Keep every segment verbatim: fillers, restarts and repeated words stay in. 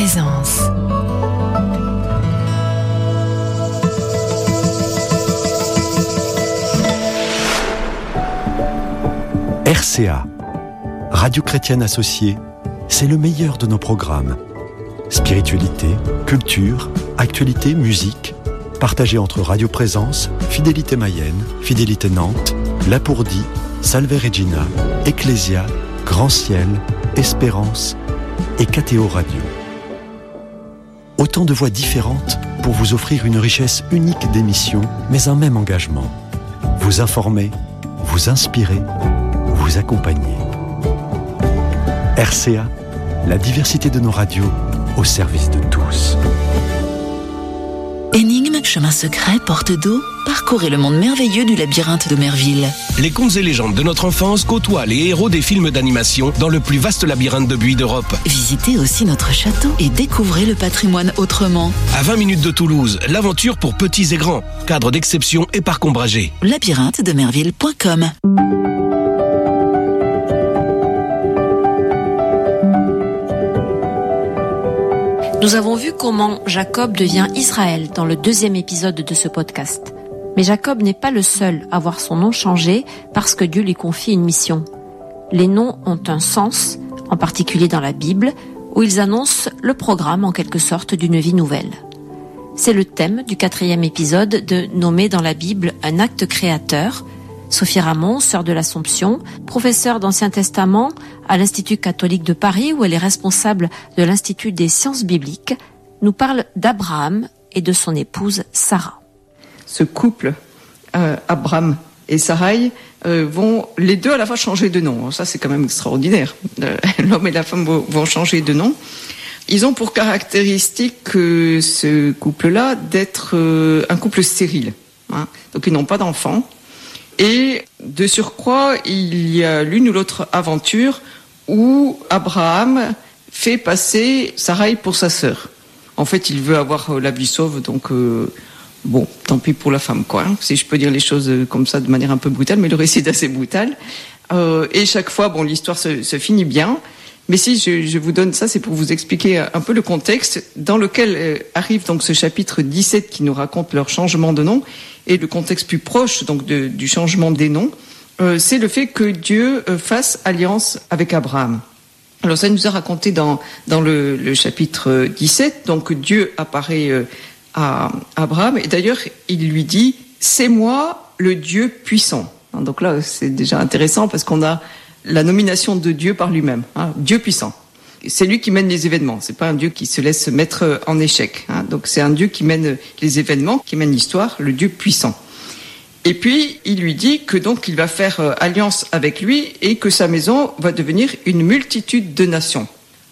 Présence. R C A, Radio Chrétienne Associée, c'est le meilleur de nos programmes. Spiritualité, culture, actualité, musique, partagés entre Radio Présence, Fidélité Mayenne, Fidélité Nantes, Lapourdie, Salve Regina, Ecclésia, Grand Ciel, Espérance et K T O Radio. Autant de voix différentes pour vous offrir une richesse unique d'émissions, mais un même engagement. Vous informer, vous inspirer, vous accompagner. R C A, la diversité de nos radios au service de tous. Énigmes, chemins secrets, portes d'eau, parcourez le monde merveilleux du labyrinthe d'Omerville. Les contes et légendes de notre enfance côtoient les héros des films d'animation dans le plus vaste labyrinthe de buis d'Europe. Visitez aussi notre château et découvrez le patrimoine autrement. À vingt minutes de Toulouse, l'aventure pour petits et grands. Cadre d'exception et parc ombragé. labyrinthe d'omerville point com. Nous avons vu comment Jacob devient Israël dans le deuxième épisode de ce podcast. Mais Jacob n'est pas le seul à voir son nom changer parce que Dieu lui confie une mission. Les noms ont un sens, en particulier dans la Bible, où ils annoncent le programme en quelque sorte d'une vie nouvelle. C'est le thème du quatrième épisode de Nommer dans la Bible un acte créateur. Sophie Ramon, sœur de l'Assomption, professeure d'Ancien Testament à l'Institut catholique de Paris où elle est responsable de l'Institut des sciences bibliques, nous parle d'Abraham et de son épouse Sarah. Ce couple, euh, Abraham et Sarai, euh, vont les deux à la fois changer de nom. Alors ça, c'est quand même extraordinaire. Euh, l'homme et la femme vont, vont changer de nom. Ils ont pour caractéristique, euh, ce couple-là, d'être euh, un couple stérile. Hein. Donc ils n'ont pas d'enfants. Et de surcroît, il y a l'une ou l'autre aventure où Abraham fait passer Sarai pour sa sœur. En fait, il veut avoir la vie sauve, donc euh, bon, tant pis pour la femme, quoi. Hein, si je peux dire les choses comme ça de manière un peu brutale, mais le récit est assez brutal. Euh, et chaque fois, bon, l'histoire se, se finit bien. Mais si je, je vous donne ça, c'est pour vous expliquer un peu le contexte dans lequel euh, arrive donc ce chapitre dix-sept qui nous raconte leur changement de nom. Et le contexte plus proche donc de, du changement des noms, euh, c'est le fait que Dieu euh, fasse alliance avec Abraham. Alors ça nous a raconté dans, dans le, le chapitre dix-sept, donc Dieu apparaît euh, à Abraham, et d'ailleurs il lui dit « C'est moi le Dieu puissant ». Donc là c'est déjà intéressant parce qu'on a la nomination de Dieu par lui-même, hein, Dieu puissant. C'est lui qui mène les événements, c'est pas un Dieu qui se laisse mettre en échec. Hein. Donc c'est un Dieu qui mène les événements, qui mène l'histoire, le Dieu puissant. Et puis il lui dit que donc il va faire alliance avec lui et que sa maison va devenir une multitude de nations.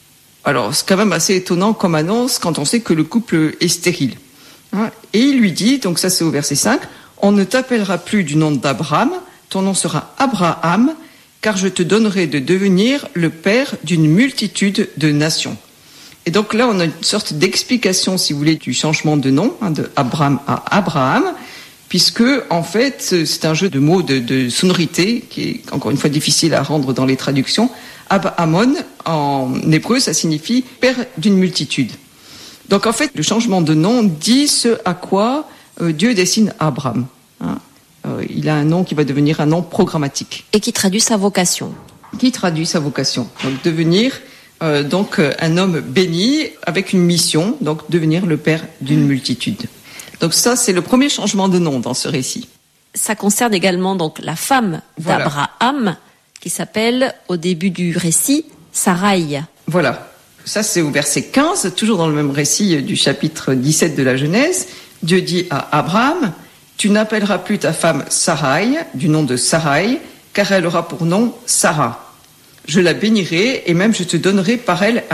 Alors c'est quand même assez étonnant comme annonce quand on sait que le couple est stérile. Hein. Et il lui dit, donc ça c'est au verset cinq, « On ne t'appellera plus du nom d'Abraham, ton nom sera Abraham, car je te donnerai de devenir le père d'une multitude de nations. » Et donc là, on a une sorte d'explication, si vous voulez, du changement de nom, hein, de Abraham à Abraham, puisque, en fait, c'est un jeu de mots, de, de sonorité, qui est, encore une fois, difficile à rendre dans les traductions. Abahamon, en hébreu, ça signifie père d'une multitude. Donc, en fait, le changement de nom dit ce à quoi euh, Dieu destine Abraham, hein. Euh, il a un nom qui va devenir un nom programmatique. Et qui traduit sa vocation. Qui traduit sa vocation. Donc devenir euh, donc un homme béni avec une mission, donc devenir le père d'une multitude. Donc ça, c'est le premier changement de nom dans ce récit. Ça concerne également donc la femme voilà. d'Abraham, qui s'appelle au début du récit Sarai. Voilà. Ça, c'est au verset quinze, toujours dans le même récit du chapitre dix-sept de la Genèse. Dieu dit à Abraham: tu n'appelleras plus ta femme Sarai, du nom de Sarai, car elle aura pour nom Sarah. Je la bénirai et même je te donnerai par elle